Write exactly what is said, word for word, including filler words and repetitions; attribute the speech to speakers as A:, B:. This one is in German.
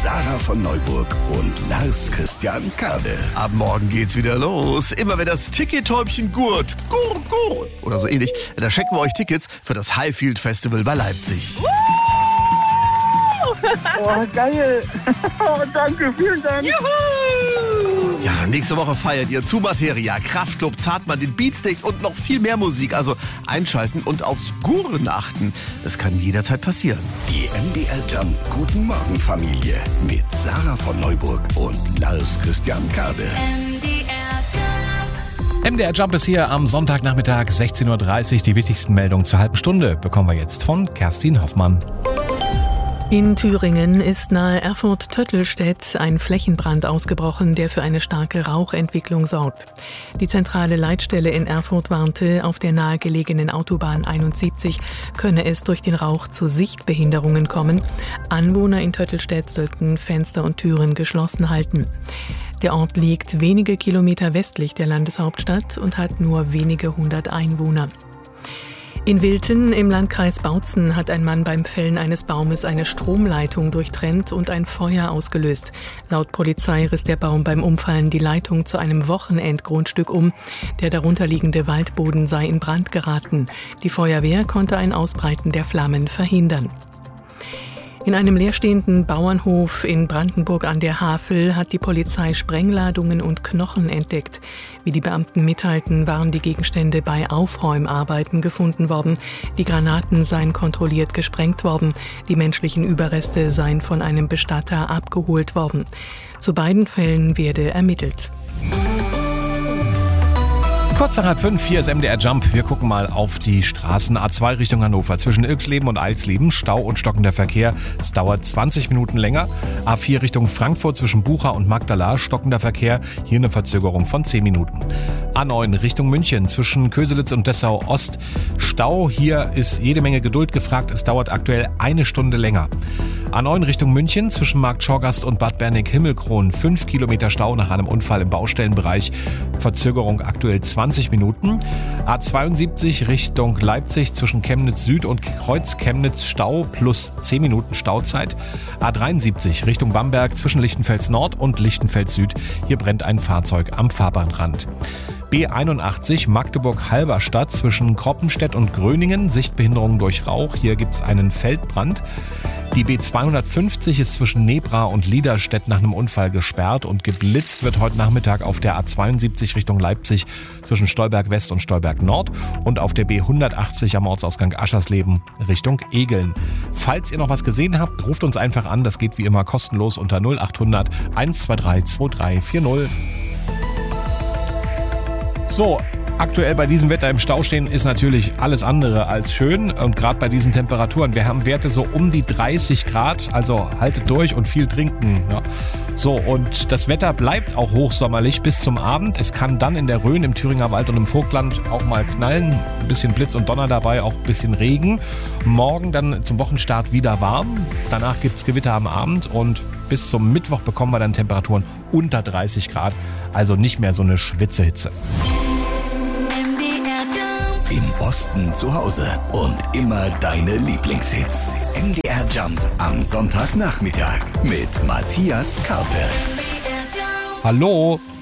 A: Sarah von Neuburg und Lars Christian Kade.
B: Ab morgen geht's wieder los. Immer wenn das Tickettäubchen gurt, gurt, gurt oder so ähnlich, da schenken wir euch Tickets für das Highfield Festival bei Leipzig.
C: Oh, geil. Oh, danke, vielen Dank.
D: Juhu.
B: Ja, nächste Woche feiert ihr zu Materia, Kraftklub, Zartmann, den Beatsteaks und noch viel mehr Musik. Also einschalten und aufs Gurren achten. Das kann jederzeit passieren.
A: Die M D R Jump Guten Morgen Familie mit Sarah von Neuburg und Lars Christian Kade.
E: M D R Jump ist hier am Sonntagnachmittag sechzehn Uhr dreißig. Die wichtigsten Meldungen zur halben Stunde bekommen wir jetzt von Kerstin Hoffmann.
F: In Thüringen ist nahe Erfurt-Töttelstedt ein Flächenbrand ausgebrochen, der für eine starke Rauchentwicklung sorgt. Die zentrale Leitstelle in Erfurt warnte, auf der nahegelegenen Autobahn einundsiebzig könne es durch den Rauch zu Sichtbehinderungen kommen. Anwohner in Töttelstedt sollten Fenster und Türen geschlossen halten. Der Ort liegt wenige Kilometer westlich der Landeshauptstadt und hat nur wenige hundert Einwohner. In Wilthen im Landkreis Bautzen hat ein Mann beim Fällen eines Baumes eine Stromleitung durchtrennt und ein Feuer ausgelöst. Laut Polizei riss der Baum beim Umfallen die Leitung zu einem Wochenendgrundstück um. Der darunterliegende Waldboden sei in Brand geraten. Die Feuerwehr konnte ein Ausbreiten der Flammen verhindern. In einem leerstehenden Bauernhof in Brandenburg an der Havel hat die Polizei Sprengladungen und Knochen entdeckt. Wie die Beamten mitteilten, waren die Gegenstände bei Aufräumarbeiten gefunden worden. Die Granaten seien kontrolliert gesprengt worden. Die menschlichen Überreste seien von einem Bestatter abgeholt worden. Zu beiden Fällen werde ermittelt.
E: Kurz nach halb fünf, hier ist M D R Jump. Wir gucken mal auf die Straßen. A zwei Richtung Hannover. Zwischen Ilksleben und Eilsleben Stau und stockender Verkehr. Es dauert zwanzig Minuten länger. A vier Richtung Frankfurt zwischen Bucha und Magdala. Stockender Verkehr. Hier eine Verzögerung von zehn Minuten. A neun Richtung München zwischen Köselitz und Dessau Ost. Stau. Hier ist jede Menge Geduld gefragt. Es dauert aktuell eine Stunde länger. A neun Richtung München zwischen Markt Schorgast und Bad Bernig-Himmelkron. fünf Kilometer Stau nach einem Unfall im Baustellenbereich. Verzögerung aktuell zwanzig Minuten. A zweiundsiebzig Richtung Leipzig zwischen Chemnitz Süd und Kreuz Chemnitz Stau plus zehn Minuten Stauzeit. A dreiundsiebzig Richtung Bamberg zwischen Lichtenfels Nord und Lichtenfels Süd. Hier brennt ein Fahrzeug am Fahrbahnrand. B einundachtzig Magdeburg-Halberstadt zwischen Kroppenstedt und Gröningen. Sichtbehinderung durch Rauch. Hier gibt es einen Feldbrand. Die B zweihundertfünfzig ist zwischen Nebra und Liederstedt nach einem Unfall gesperrt und geblitzt wird heute Nachmittag auf der A zweiundsiebzig Richtung Leipzig zwischen Stolberg West und Stolberg Nord und auf der B hundertachtzig am Ortsausgang Aschersleben Richtung Egeln. Falls ihr noch was gesehen habt, ruft uns einfach an. Das geht wie immer kostenlos unter null achthundert eins zwei drei zwei drei vier null. So, aktuell bei diesem Wetter im Stau stehen ist natürlich alles andere als schön und gerade bei diesen Temperaturen. Wir haben Werte so um die dreißig Grad, also haltet durch und viel trinken. Ja. So, und das Wetter bleibt auch hochsommerlich bis zum Abend. Es kann dann in der Rhön, im Thüringer Wald und im Vogtland auch mal knallen. Ein bisschen Blitz und Donner dabei, auch ein bisschen Regen. Morgen dann zum Wochenstart wieder warm. Danach gibt es Gewitter am Abend und bis zum Mittwoch bekommen wir dann Temperaturen unter dreißig Grad. Also nicht mehr so eine Schwitzehitze.
A: Im Osten zu Hause und immer deine Lieblingshits. M D R Jump am Sonntagnachmittag mit Matthias Karpe.
E: Hallo,